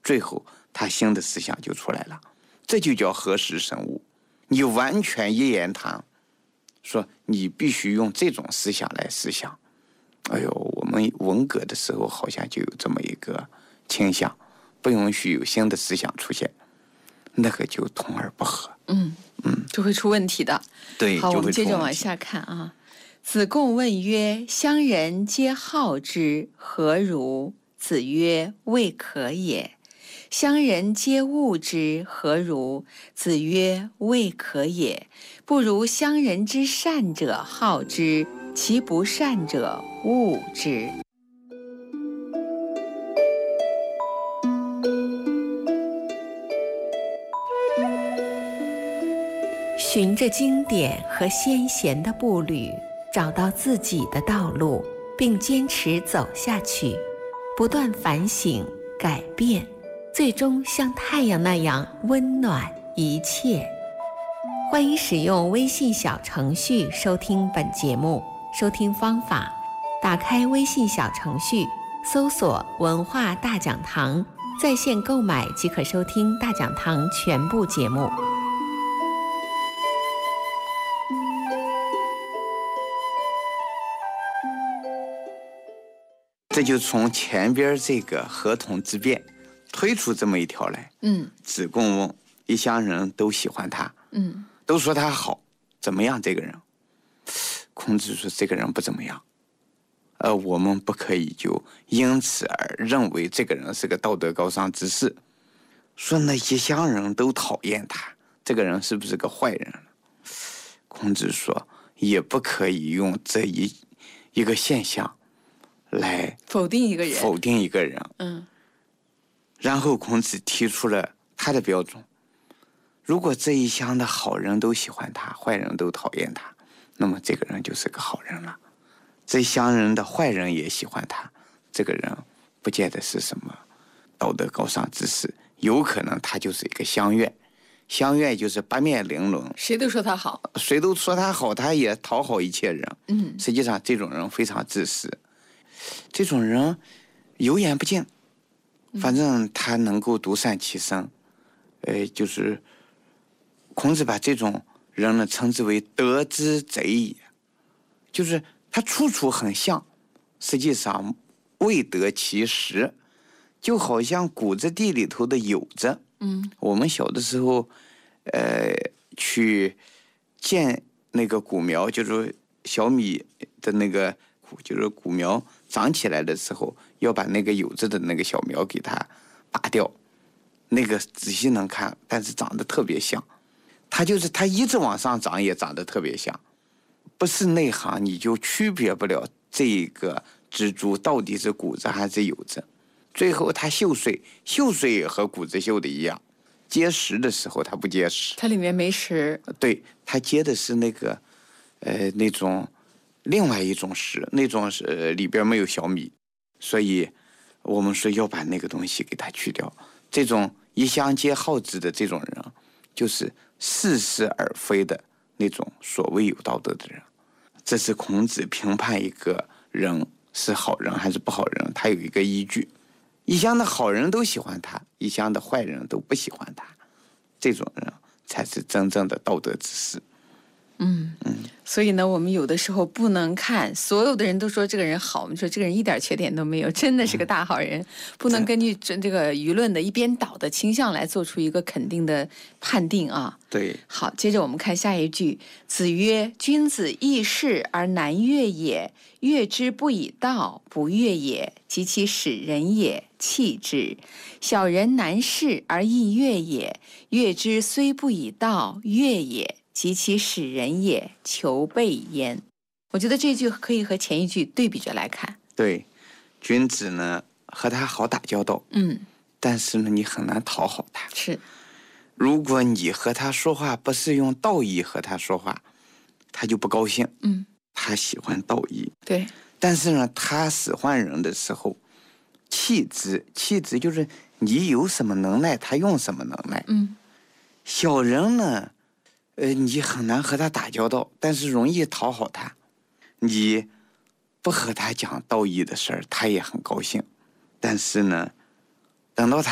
最后他新的思想就出来了，这就叫合时生物。你完全一言堂，说你必须用这种思想来思想。哎呦，我们文革的时候好像就有这么一个倾向，不允许有新的思想出现，那个就同而不合。 就会出问题的。 对， 好，我们接着就会出问题。 往下看啊。子贡问曰：乡人皆好之，何如？子曰：未可也。乡人皆恶之，何如？子曰：未可也。不如乡人之善者好之，其不善者恶之。循着经典和先贤的步履，找到自己的道路，并坚持走下去，不断反省改变，最终像太阳那样温暖一切。欢迎使用微信小程序收听本节目。收听方法：打开微信小程序，搜索文化大讲堂，在线购买即可收听大讲堂全部节目。 这就从前边这个合同之辩推出这么一条来。子贡问，一乡人都喜欢他，都说他好，怎么样？这个人，孔子说这个人不怎么样。我们不可以就因此而认为这个人是个道德高尚之士。说那一乡人都讨厌他，这个人是不是个坏人？孔子说，也不可以用这一个现象来否定一个人。 然后孔子提出了他的标准：如果这一乡的好人都喜欢他，坏人都讨厌他，那么这个人就是个好人了。这乡人的坏人也喜欢他，这个人不见得是什么道德高尚之士，有可能他就是一个乡愿。乡愿就是八面玲珑， 谁都说他好， 谁都说他好，他也讨好一切人。实际上这种人非常自私，这种人油盐不进，反正他能够独善其身。就是孔子把这种人呢称之为德之贼也，就是他处处很像，实际上未得其实，就好像谷子地里头的酉子。我们小的时候去见那个谷苗，就是小米的那个，就是谷苗长起来的时候，要把那个酉子的那个小苗给它拔掉，那个仔细能看，但是长得特别像。它一直往上长，也长得特别像。不是内行，你就区别不了这个蜘蛛到底是谷子还是酉子。最后它锈碎也和谷子锈的一样，结实的时候它不结实， 它里面没实。 对，它结的是那个那种另外一种石，那种里边没有小米，所以我们说要把那个东西给它去掉。这种一乡皆好之的这种人，就是似是而非的那种所谓有道德的人。这是孔子评判一个人是好人还是不好人，他有一个依据。一乡的好人都喜欢他，一乡的坏人都不喜欢他，这种人才是真正的道德之士。 所以呢，我们有的时候不能看所有的人都说这个人好，我们说这个人一点缺点都没有，真的是个大好人，不能根据这个舆论的一边倒的倾向来做出一个肯定的判定啊。 对， 好，接着我们看下一句。子曰：君子易事而难悦也，悦之不以道，不悦也，及其使人也，弃之。小人难事而易悦也，悦之虽不以道，悦也，及其使人也，求备焉。我觉得这句可以和前一句对比着来看。 对，君子呢和他好打交道，但是呢你很难讨好他。 是， 如果你和他说话不是用道义和他说话，他就不高兴。他喜欢道义。 对， 但是呢他使唤人的时候，弃之就是你有什么能耐他用什么能耐。小人呢你很难和他打交道，但是容易讨好他。你不和他讲道义的事儿，他也很高兴。但是呢，等到他